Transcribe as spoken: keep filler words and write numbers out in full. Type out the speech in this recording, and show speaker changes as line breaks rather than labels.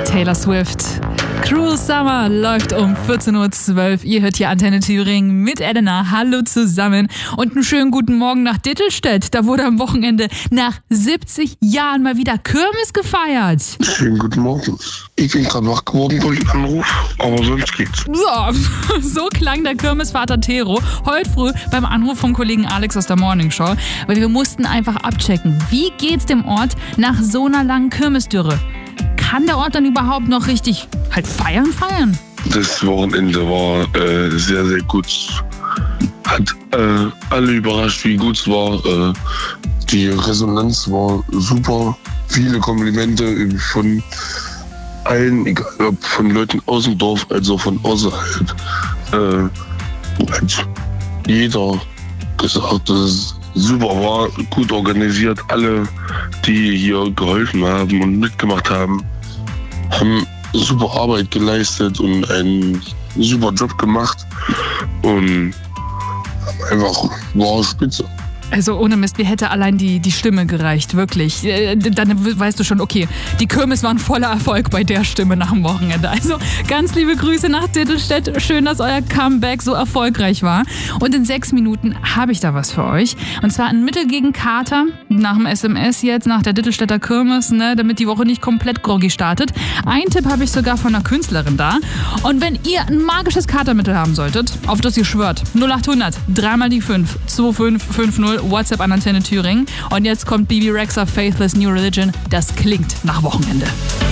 Taylor Swift. Cruel Summer läuft um vierzehn Uhr zwölf. Ihr hört hier Antenne Thüringen mit Elena. Hallo zusammen und einen schönen guten Morgen nach Dittelstedt. Da wurde am Wochenende nach siebzig Jahren mal wieder Kirmes gefeiert.
Schönen guten Morgen. Ich bin gerade wach geworden durch den Anruf, aber sonst geht's.
Ja, so klang der Kirmesvater Tero heute früh beim Anruf vom Kollegen Alex aus der Morning Show. Weil wir mussten einfach abchecken, wie geht's dem Ort nach so einer langen Kirmesdürre? Kann der Ort dann überhaupt noch richtig halt feiern, feiern?
Das Wochenende war äh, sehr, sehr gut. Hat äh, alle überrascht, wie gut es war. Äh, die Resonanz war super. Viele Komplimente von allen, egal ob von Leuten aus dem Dorf als auch von außerhalb. Äh, hat jeder gesagt, dass es super war, gut organisiert. Alle, die hier geholfen haben und mitgemacht haben, haben super Arbeit geleistet und einen super Job gemacht und einfach war spitze.
Also ohne Mist, mir hätte allein die, die Stimme gereicht, wirklich. Dann weißt du schon, okay, die Kirmes waren voller Erfolg bei der Stimme nach dem Wochenende. Also ganz liebe Grüße nach Dittelstedt. Schön, dass euer Comeback so erfolgreich war. Und in sechs Minuten habe ich da was für euch. Und zwar ein Mittel gegen Kater nach dem S M S jetzt, nach der Dittelstädter Kirmes, ne, damit die Woche nicht komplett groggy startet. Ein Tipp habe ich sogar von einer Künstlerin da. Und wenn ihr ein magisches Katermittel haben solltet, auf das ihr schwört, null acht hundert, dreimal die fünf, zwei fünf fünf null, WhatsApp an Antenne Thüringen. Und jetzt kommt Bibi Rexha, Faithless New Religion. Das klingt nach Wochenende.